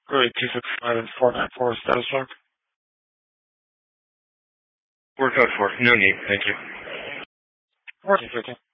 Great, 265 and 494 status check. We're code 4. No need. Thank you. 1450.